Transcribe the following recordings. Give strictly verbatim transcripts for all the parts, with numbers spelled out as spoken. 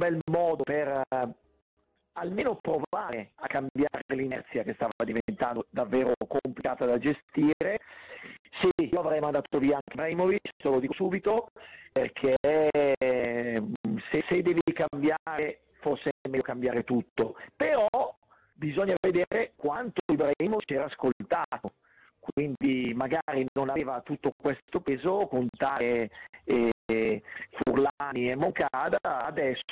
bel modo per uh, almeno provare a cambiare l'inerzia che stava diventando davvero complicata da gestire. Sì, io avrei mandato via anche Ibrahimovic, te lo dico subito, perché se, se devi cambiare forse è meglio cambiare tutto, però bisogna vedere quanto Ibrahimovic era ascoltato, quindi magari non aveva tutto questo peso, contare eh, Furlani e Moncada, adesso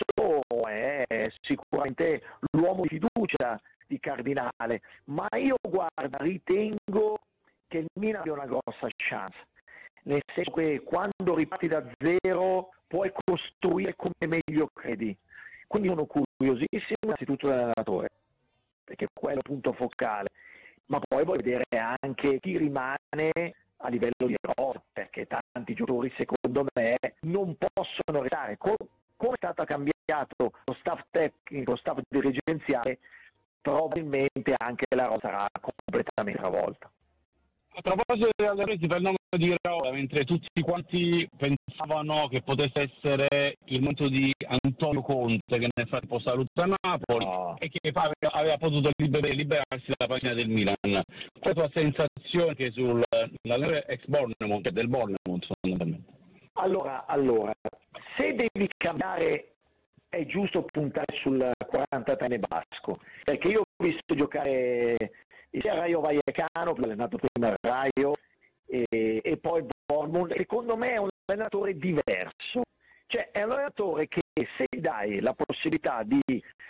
è sicuramente l'uomo di fiducia di Cardinale, ma io guarda, ritengo che il Milan abbia una grossa chance, nel senso che quando riparti da zero puoi costruire come meglio credi, quindi sono curiosissimo innanzitutto dall'allenatore, perché quello è il punto focale, ma poi voglio vedere anche chi rimane a livello di rosa, perché tanti giocatori secondo me non possono restare. Com- come è stato cambiato lo staff tecnico, lo staff dirigenziale, probabilmente anche la rosa sarà completamente travolta. A proposito delle reti, per il nome di Raiola, mentre tutti quanti pensavano che potesse essere il momento di Antonio Conte, che nel frattempo saluta Napoli, no, e che aveva, aveva potuto liber- liberarsi dalla panchina del Milan. Qual è la tua sensazione che sul ex Bournemouth, del Bournemouth fondamentalmente? Allora, allora, se devi cambiare è giusto puntare sul quarantatreenne basco, perché io ho visto giocare sia Rayo Vallecano, che è allenato prima il Rayo, e, e poi Bournemouth. Secondo me è un allenatore diverso, cioè è un allenatore che se dai la possibilità di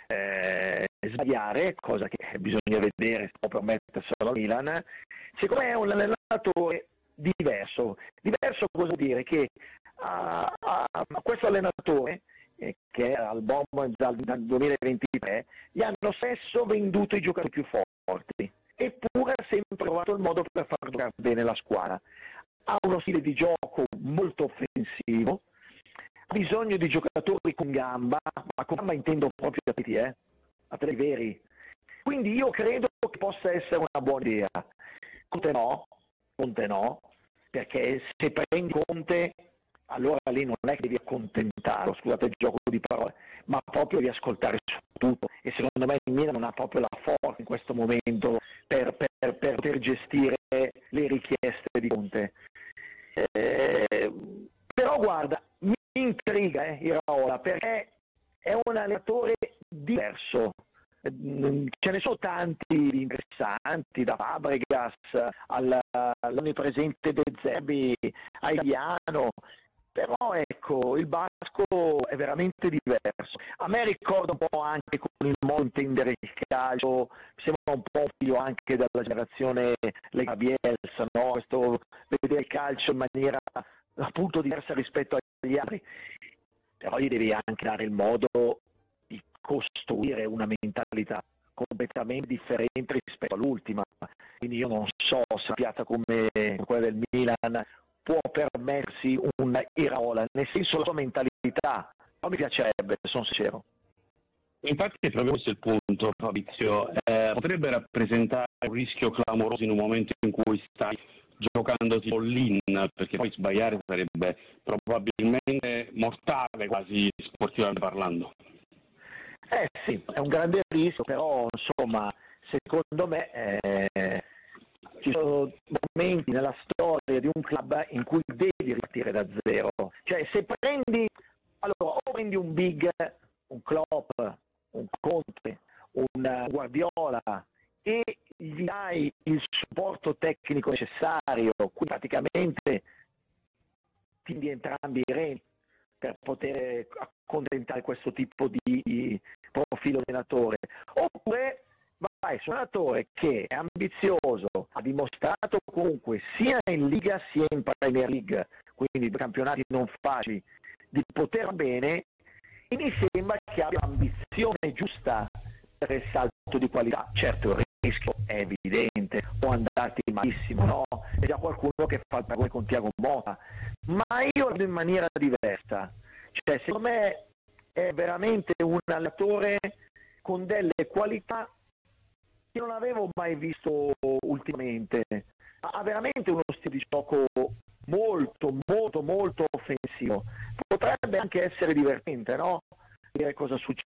eh, sbagliare, cosa che bisogna vedere se può permetterselo al Milan, secondo me è un allenatore diverso. Diverso cosa vuol dire? Che a, a, a questo allenatore, eh, che è al Bournemouth dal, dal duemilaventitré, gli hanno spesso venduto i giocatori più forti, eppure ha sempre trovato il modo per far giocare bene la squadra. Ha uno stile di gioco molto offensivo, ha bisogno di giocatori con gamba, ma con gamba intendo proprio atleti, eh? atleti veri. Quindi io credo che possa essere una buona idea. Conte no, Conte no, perché se prendi Conte allora lì non è che devi accontentarlo, scusate il gioco di parole, ma proprio devi ascoltare su tutto, e secondo me il Milan non ha proprio la forza in questo momento per, per, per poter gestire le richieste di Conte. Eh, però guarda, mi intriga eh, Iraola, perché è un allenatore diverso. Ce ne sono tanti interessanti, da Fabregas all'onnipresente De Zerbi a Italiano, però ecco, il basco è veramente diverso. A me ricorda un po' anche con il modo di intendere il calcio, sembra un po' un figlio anche della generazione Lega Bielsa, no? Questo vedere il calcio in maniera appunto diversa rispetto agli altri, però gli devi anche dare il modo di costruire una mentalità completamente differente rispetto all'ultima, quindi io non so se una piazza come quella del Milan può permettersi un Iraola, nel senso la sua mentalità, non mi piacerebbe, sono sincero. Infatti è proprio questo il punto, Fabrizio, eh, potrebbe rappresentare un rischio clamoroso in un momento in cui stai giocando tipo all-in, perché poi sbagliare sarebbe probabilmente mortale quasi sportivamente parlando. Eh sì, è un grande rischio, però insomma secondo me eh, ci sono momenti nella storia di un club in cui devi ripartire da zero, cioè se prendi, allora o prendi un big, un Klopp, un Conte, un Guardiola e gli dai il supporto tecnico necessario, quindi praticamente ti di entrambi i reni per poter accontentare questo tipo di profilo allenatore, oppure vai su un allenatore che è ambizioso, ha dimostrato comunque sia in Liga sia in Premier League, quindi due campionati non facili, di poter bene, e mi sembra che abbia l'ambizione giusta per il salto di qualità. Certo il rischio è evidente, può andarti malissimo, no? C'è già qualcuno che fa il paragone con Thiago Motta, ma io lo vedo in maniera diversa, cioè secondo me è veramente un allenatore con delle qualità che non avevo mai visto ultimamente, ha veramente uno stile di gioco molto molto molto offensivo, potrebbe anche essere divertente, no? dire cosa succede